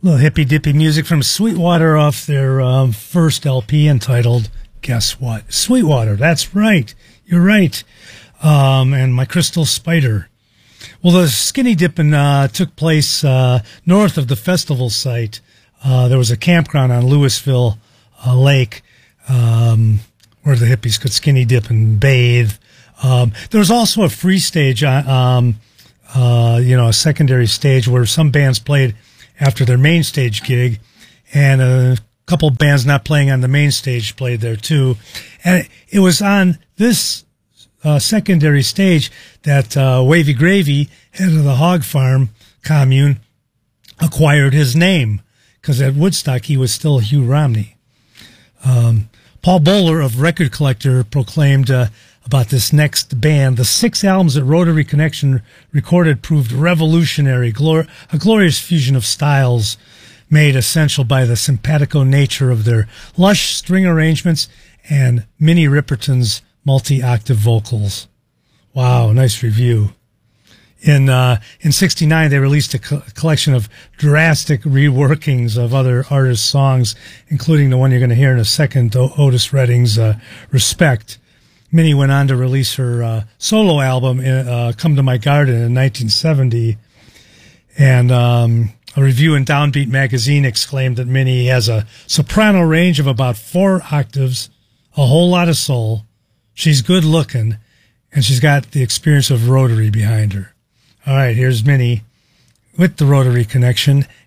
little hippy dippy music from Sweetwater off their first LP entitled Guess What? Sweetwater, that's right. You're right. And My Crystal Spider. Well, the skinny dipping took place north of the festival site. There was a campground on Louisville Lake where the hippies could skinny dip and bathe. There was also a free stage, a secondary stage where some bands played after their main stage gig, and a couple bands not playing on the main stage played there too. And it was on this secondary stage that Wavy Gravy, head of the Hog Farm commune, acquired his name, because at Woodstock he was still Hugh Romney. Paul Bowler of Record Collector proclaimed about this next band: the 6 albums that Rotary Connection recorded proved revolutionary, a glorious fusion of styles made essential by the simpatico nature of their lush string arrangements and Minnie Riperton's multi-octave vocals. Wow, nice review. In '69, they released a collection of drastic reworkings of other artists' songs, including the one you're going to hear in a second, Otis Redding's Respect. Minnie went on to release her solo album, Come to My Garden, in 1970. And a review in Downbeat magazine exclaimed that Minnie has a soprano range of about 4 octaves, a whole lot of soul. She's good looking, and she's got the experience of Rotary behind her. All right, here's Minnie with the Rotary Connection